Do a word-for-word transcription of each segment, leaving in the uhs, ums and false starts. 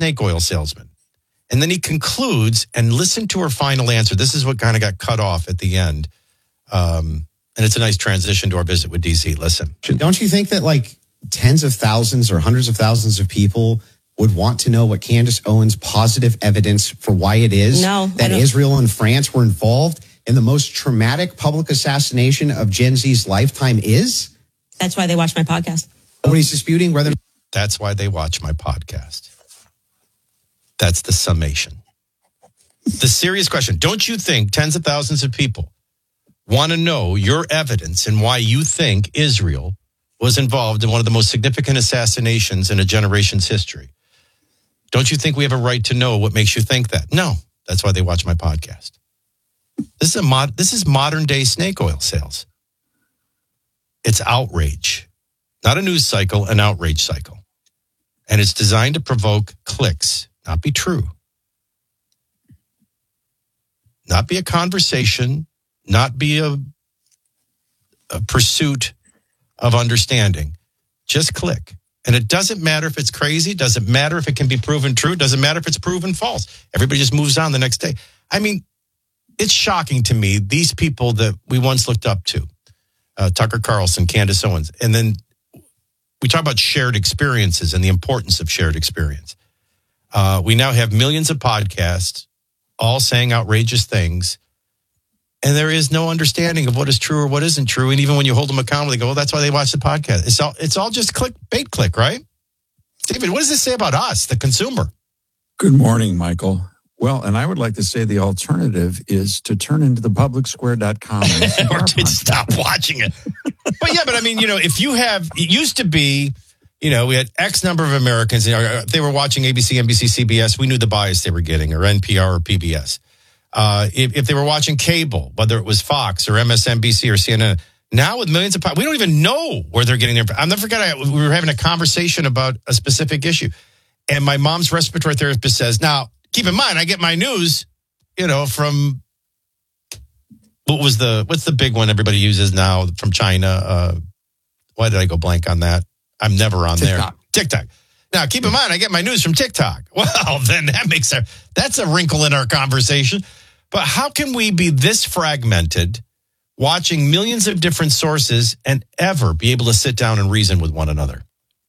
snake oil salesman. And then he concludes, and listen to her final answer. This is what kind of got cut off at the end. Um, and it's a nice transition to our visit with D C. Listen. Don't you think that like tens of thousands or hundreds of thousands of people would want to know what Candace Owens' positive evidence for why it is no, that Israel and France were involved in the most traumatic public assassination of Gen Z's lifetime is? That's why they watch my podcast. Nobody's disputing whether... That's why they watch my podcast. That's the summation. The serious question. Don't you think tens of thousands of people want to know your evidence and why you think Israel was involved in one of the most significant assassinations in a generation's history? Don't you think we have a right to know what makes you think that? No. That's why they watch my podcast. This is a mod, this is modern day snake oil sales. It's outrage. Not a news cycle, an outrage cycle. And it's designed to provoke clicks, not be true. Not be a conversation, not be a, a pursuit of understanding. Just click. And it doesn't matter if it's crazy, doesn't matter if it can be proven true, doesn't matter if it's proven false. Everybody just moves on the next day. I mean, it's shocking to me, these people that we once looked up to, uh, Tucker Carlson, Candace Owens, and then we talk about shared experiences and the importance of shared experience. Uh, we now have millions of podcasts all saying outrageous things, and there is no understanding of what is true or what isn't true. And even when you hold them accountable, they go, well, that's why they watch the podcast. It's all, it's all just click, bait click, right? David, what does this say about us, the consumer? Good morning, Michael. Well, and I would like to say the alternative is to turn into the public square dot com or to stop watching it. But yeah, but I mean, you know, if you have, it used to be, you know, we had X number of Americans, you know, if they were watching A B C, N B C, C B S, we knew the bias they were getting, or N P R or P B S. Uh, if, if they were watching cable, whether it was Fox or M S N B C or C N N, now with millions of, we don't even know where they're getting their, I'll never forget, I, we were having a conversation about a specific issue. And my mom's respiratory therapist says, now, keep in mind, I get my news, you know, from, what was the, what's the big one everybody uses now from China? Uh, why did I go blank on that? I'm never on TikTok. there. TikTok. Now, keep in mind, I get my news from TikTok. Well, then that makes a, that's a wrinkle in our conversation. But how can we be this fragmented, watching millions of different sources, and ever be able to sit down and reason with one another?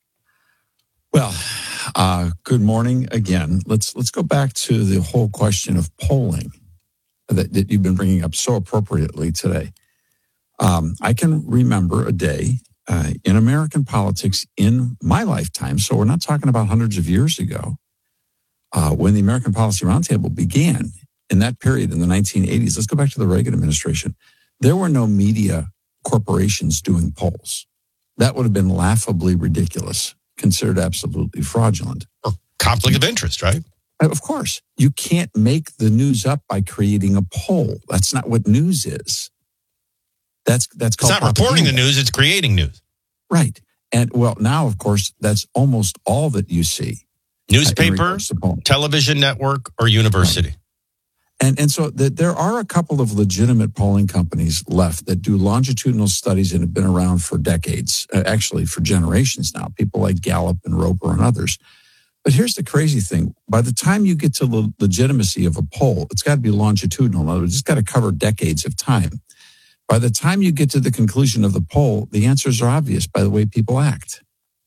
Well, uh, good morning again. Let's let's go back to the whole question of polling that, that you've been bringing up so appropriately today. Um, I can remember a day uh, in American politics in my lifetime, so we're not talking about hundreds of years ago, uh, when the American Policy Roundtable began in that period in the nineteen eighties. Let's go back to the Reagan administration. There were no media corporations doing polls. That would have been laughably ridiculous, considered absolutely fraudulent. Or conflict of interest, right? Of course. You can't make the news up by creating a poll. That's not what news is. That's that's called It's not propaganda. reporting the news, it's creating news. Right. And well, now, of course, that's almost all that you see. Newspaper, uh, television network, or university. Right. And and so the, there are a couple of legitimate polling companies left that do longitudinal studies and have been around for decades, uh, actually for generations now, people like Gallup and Roper and others. But here's the crazy thing. By the time you get to the legitimacy of a poll, it's got to be longitudinal. In other words, it's got to cover decades of time. By the time you get to the conclusion of the poll, the answers are obvious by the way people act.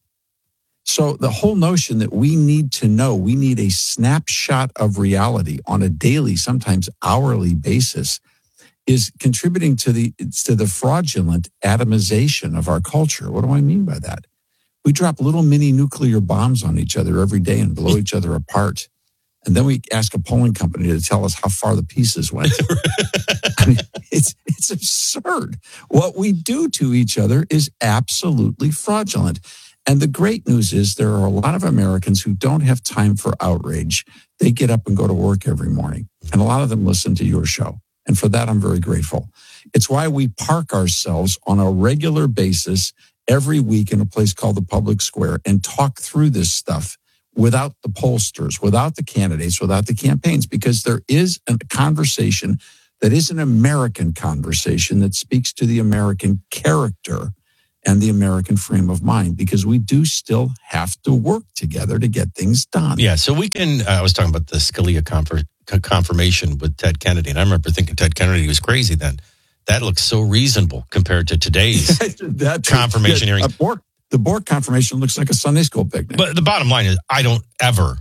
So the whole notion that we need to know, we need a snapshot of reality on a daily, sometimes hourly basis, is contributing to the to the fraudulent atomization of our culture. What do I mean by that? We drop little mini nuclear bombs on each other every day and blow each other apart. And then we ask a polling company to tell us how far the pieces went. I mean, it's it's absurd. What we do to each other is absolutely fraudulent. And the great news is there are a lot of Americans who don't have time for outrage. They get up and go to work every morning. And a lot of them listen to your show. And for that, I'm very grateful. It's why we park ourselves on a regular basis every week in a place called the Public Square and talk through this stuff without the pollsters, without the candidates, without the campaigns, because there is a conversation that is an American conversation that speaks to the American character and the American frame of mind, because we do still have to work together to get things done. Yeah, so we can, uh, I was talking about the Scalia confer- confirmation with Ted Kennedy, and I remember thinking Ted Kennedy was crazy then. That looks so reasonable compared to today's that, confirmation yeah, hearing. Bork, the Bork confirmation looks like a Sunday school picnic. But the bottom line is, I don't ever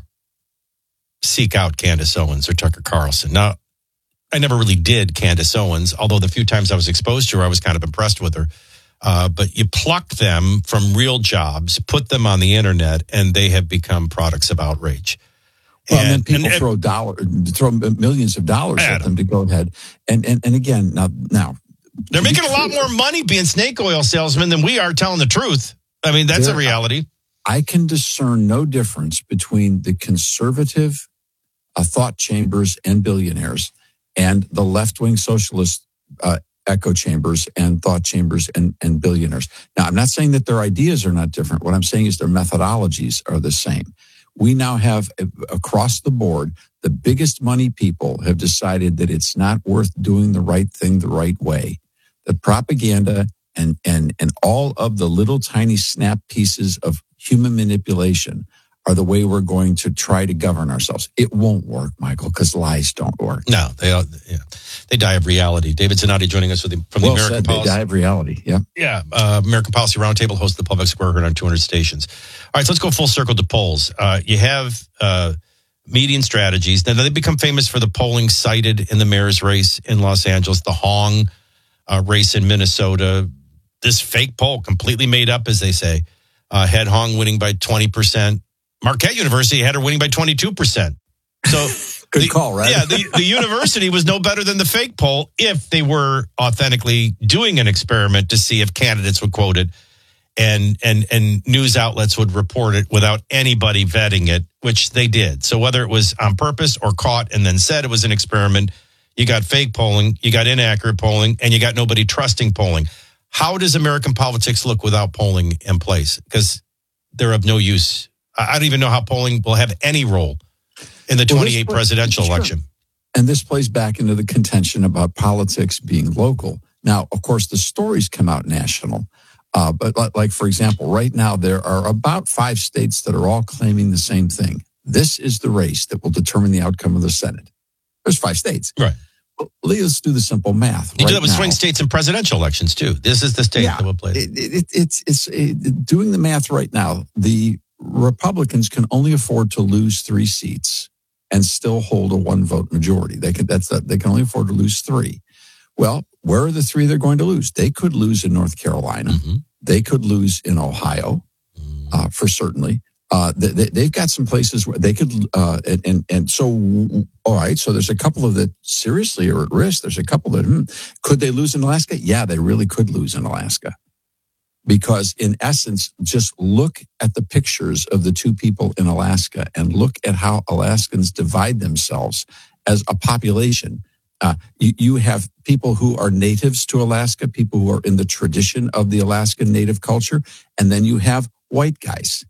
seek out Candace Owens or Tucker Carlson. Now, I never really did Candace Owens, although the few times I was exposed to her, I was kind of impressed with her. Uh, but you pluck them from real jobs, put them on the internet, and they have become products of outrage. Well, and, and then people and, throw dollar, throw millions of dollars Adam. at them to go ahead. And and and again, now now they're making a lot more money being snake oil salesmen than we are telling the truth. I mean, that's a reality. I can discern no difference between the conservative uh, thought chambers and billionaires and the left-wing socialist uh, echo chambers and thought chambers and, and billionaires. Now, I'm not saying that their ideas are not different. What I'm saying is their methodologies are the same. We now have, across the board, the biggest money people have decided that it's not worth doing the right thing the right way. The propaganda and and and all of the little tiny snap pieces of human manipulation are the way we're going to try to govern ourselves. It won't work, Michael, because lies don't work. No, they are, yeah, they die of reality. David Zanotti joining us with the, from the well American said, Policy. They die of reality, yeah. Yeah, uh, American Policy Roundtable, host of the Public Square, heard on two hundred stations. All right, so let's go full circle to polls. Uh, you have uh, median strategies. Now, they become famous for the polling cited in the mayor's race in Los Angeles, the Hong uh, race in Minnesota. This fake poll, completely made up, as they say, uh, had Hong winning by twenty percent. Marquette University had her winning by twenty-two percent. So Good the, call, right? Yeah, the, the university was no better than the fake poll if they were authentically doing an experiment to see if candidates would quote it and and and news outlets would report it without anybody vetting it, which they did. So whether it was on purpose or caught and then said it was an experiment, you got fake polling, you got inaccurate polling, and you got nobody trusting polling. How does American politics look without polling in place? Because they're of no use. I don't even know how polling will have any role in the twenty-eight well, presidential sure. election. And this plays back into the contention about politics being local. Now, of course, the stories come out national. Uh, but like, for example, right now, there are about five states that are all claiming the same thing. This is the race that will determine the outcome of the Senate. There's five states. Right. Well, let's do the simple math. You right do that with now, swing states and presidential elections, too. This is the state yeah, that will play. It, it, it's, it's it, doing the math right now. The Republicans can only afford to lose three seats and still hold a one vote majority. They can, that's that. They can only afford to lose three. Well, where are the three they're going to lose? They could lose in North Carolina. Mm-hmm. They could lose in Ohio, uh, for certainly. Uh, they, they've got some places where they could, uh, and, and and so all right. So there's a couple of that seriously are at risk. There's a couple that hmm, could they lose in Alaska? Yeah, they really could lose in Alaska. Because in essence, just look at the pictures of the two people in Alaska and look at how Alaskans divide themselves as a population. Uh, you, you have people who are natives to Alaska, people who are in the tradition of the Alaskan native culture, and then you have white guys.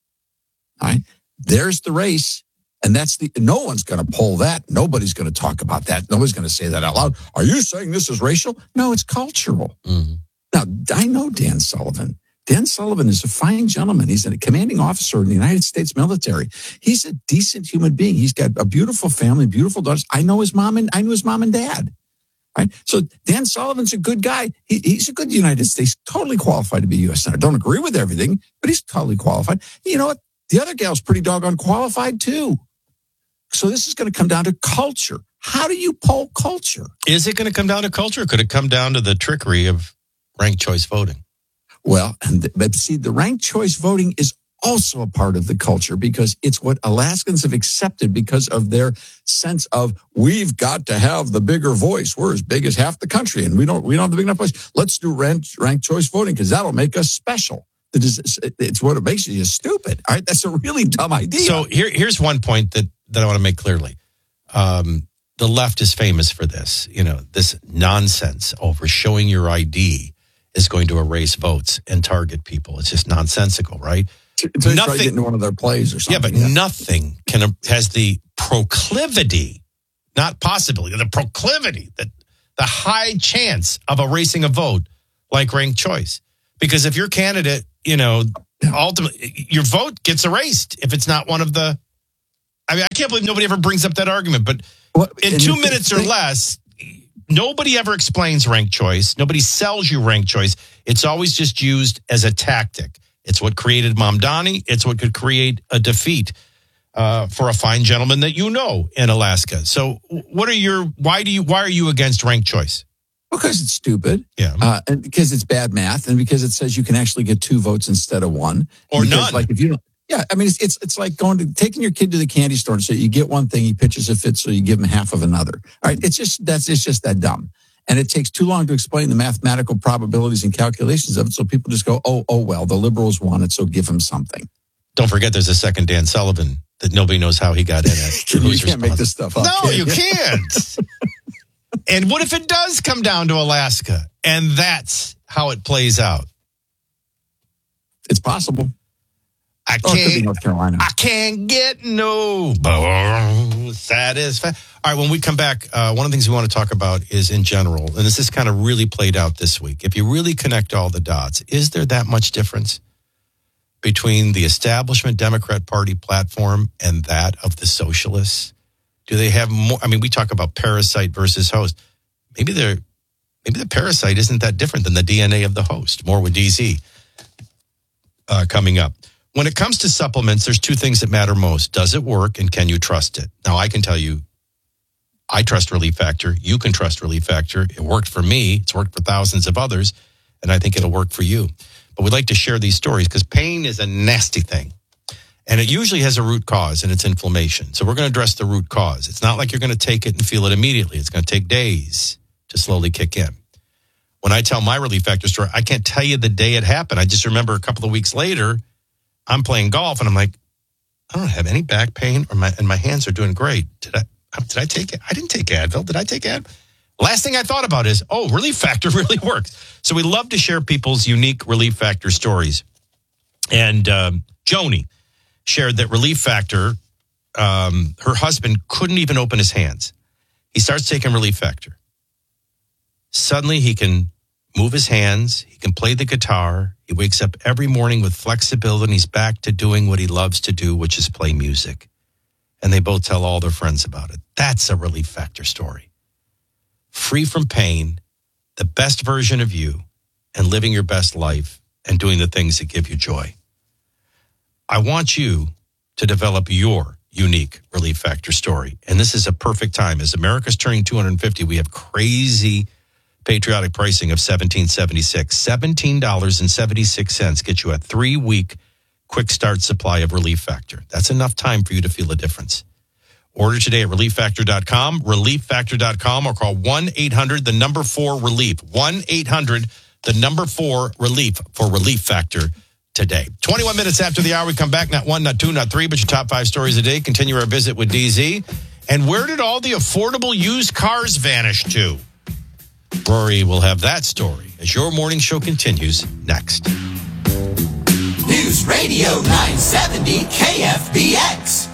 All right, there's the race. And that's the, no one's going to poll that. Nobody's going to talk about that. Nobody's going to say that out loud. Are you saying this is racial? No, it's cultural. Mm-hmm. Now, I know Dan Sullivan. Dan Sullivan is a fine gentleman. He's a commanding officer in the United States military. He's a decent human being. He's got a beautiful family, beautiful daughters. I know his mom and I knew his mom and dad. Right? So Dan Sullivan's a good guy. He, he's a good United States, totally qualified to be U S Senator. Don't agree with everything, but he's totally qualified. You know what? The other gal's pretty doggone qualified too. So this is going to come down to culture. How do you poll culture? Is it going to come down to culture? Or could it come down to the trickery of ranked choice voting? Well, and but see, the ranked choice voting is also a part of the culture because it's what Alaskans have accepted because of their sense of we've got to have the bigger voice. We're as big as half the country, and we don't we don't have the big enough voice. Let's do ranked ranked choice voting because that'll make us special. That is, it's what it makes you stupid. All right, that's a really dumb idea. So here, here's one point that that I want to make clearly. Um, the left is famous for this. You know, this nonsense over showing your I D is going to erase votes and target people. It's just nonsensical, right? Until you try to get into one of their plays or something. Yeah, but yeah. nothing can has the proclivity, not possibility, the proclivity, that the high chance of erasing a vote like ranked choice. Because if your candidate, you know, ultimately, your vote gets erased if it's not one of the. I mean, I can't believe nobody ever brings up that argument, but Well, in and two the minutes or thing- less, nobody ever explains ranked choice. Nobody sells you ranked choice. It's always just used as a tactic. It's what created Mamdani. It's what could create a defeat uh, for a fine gentleman that you know in Alaska. So, what are your? Why do you? Why are you against ranked choice? Because it's stupid. Yeah, Uh, and because it's bad math, and because it says you can actually get two votes instead of one, or because, none. Like if you don't, yeah, I mean it's it's it's like going to taking your kid to the candy store and say you get one thing, he pitches a fit, so you give him half of another. All right, it's just that's it's just that dumb, and it takes too long to explain the mathematical probabilities and calculations of it. So people just go, oh oh well, the liberals won it, so give him something. Don't forget, there's a second Dan Sullivan that nobody knows how he got in it. you Who's can't make responsible? this stuff up. No, can you can't. And what if it does come down to Alaska, and that's how it plays out? It's possible. I Or it could be can't. North Carolina. I can't get no satisfaction. All right, when we come back, uh, one of the things we want to talk about is in general, and this is kind of really played out this week. If you really connect all the dots, is there that much difference between the establishment Democrat Party platform and that of the socialists? Do they have more? I mean, we talk about parasite versus host. Maybe they're maybe the parasite isn't that different than the D N A of the host. More with D Z uh, coming up. When it comes to supplements, there's two things that matter most. Does it work, and can you trust it? Now, I can tell you, I trust Relief Factor. You can trust Relief Factor. It worked for me. It's worked for thousands of others, and I think it'll work for you. But we'd like to share these stories because pain is a nasty thing. And it usually has a root cause, and it's inflammation. So we're going to address the root cause. It's not like you're going to take it and feel it immediately. It's going to take days to slowly kick in. When I tell my Relief Factor story, I can't tell you the day it happened. I just remember a couple of weeks later, I'm playing golf, and I'm like, I don't have any back pain, or my and my hands are doing great. Did I? Did I take it? I didn't take Advil. Did I take Advil? Last thing I thought about is, oh, Relief Factor really works. So we love to share people's unique Relief Factor stories. And um, Joni shared that Relief Factor, um, her husband couldn't even open his hands. He starts taking Relief Factor. Suddenly he can move his hands. He can play the guitar. He wakes up every morning with flexibility, and he's back to doing what he loves to do, which is play music. And they both tell all their friends about it. That's a Relief Factor story. Free from pain, the best version of you, and living your best life and doing the things that give you joy. I want you to develop your unique Relief Factor story. And this is a perfect time. As America's turning two hundred fifty, we have crazy patriotic pricing of seventeen seventy-six. seventeen dollars and seventy-six cents gets you a three-week quick start supply of Relief Factor. That's enough time for you to feel a difference. Order today at relief factor dot com, relief factor dot com, or call one eight hundred, the number four, relief. one eight hundred, the number four, relief for Relief Factor today. twenty-one minutes after the hour, we come back. Not one, not two, not three, but your top five stories a day. Continue our visit with D Z. And where did all the affordable used cars vanish to? Rory will have that story as your morning show continues next. News Radio nine seventy K F B X.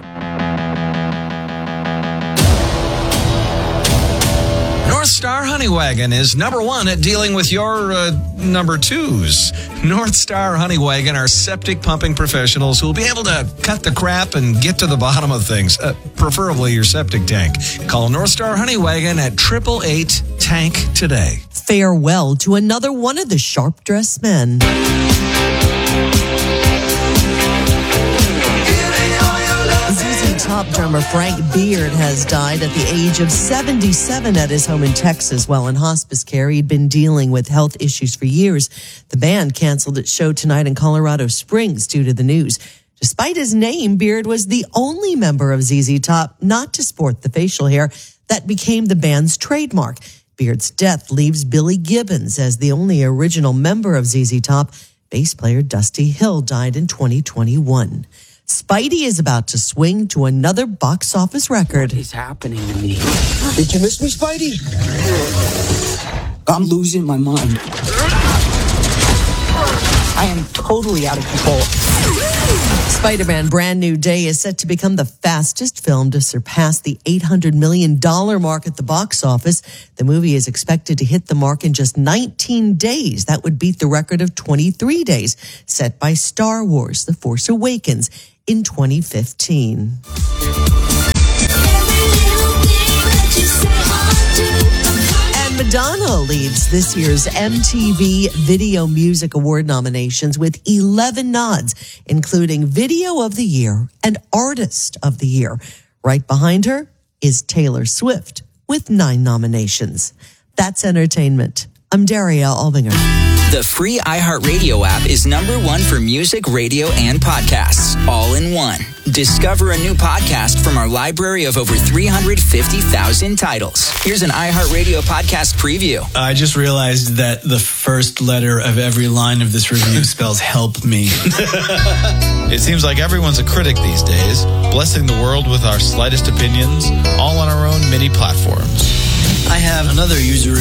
North Star Honeywagon is number one at dealing with your uh, number twos. North Star Honeywagon are septic pumping professionals who will be able to cut the crap and get to the bottom of things, uh, preferably your septic tank. Call North Star Honeywagon at triple eight tank today. Farewell to another one of the sharp-dressed men. Z Z Top drummer Frank Beard has died at the age of seventy-seven at his home in Texas while in hospice care. He'd been dealing with health issues for years. The band canceled its show tonight in Colorado Springs due to the news. Despite his name, Beard was the only member of Z Z Top not to sport the facial hair that became the band's trademark. Beard's death leaves Billy Gibbons as the only original member of Z Z Top. Bass player Dusty Hill died in twenty twenty-one. Spidey is about to swing to another box office record. What is happening to me? Did you miss me, Spidey? I'm losing my mind. I am totally out of control. Spider-Man Brand New Day is set to become the fastest film to surpass the eight hundred million dollars mark at the box office. The movie is expected to hit the mark in just nineteen days. That would beat the record of twenty-three days set by Star Wars: The Force Awakens in twenty fifteen. Madonna leads this year's M T V Video Music Award nominations with eleven nods, including Video of the Year and Artist of the Year. Right behind her is Taylor Swift with nine nominations. That's entertainment. I'm Daria Albinger. The free iHeartRadio app is number one for music, radio, and podcasts, all in one. Discover a new podcast from our library of over three hundred fifty thousand titles. Here's an iHeartRadio podcast preview. I just realized that the first letter of every line of this review spells help me. It seems like everyone's a critic these days, blessing the world with our slightest opinions, all on our own mini platforms. I have another user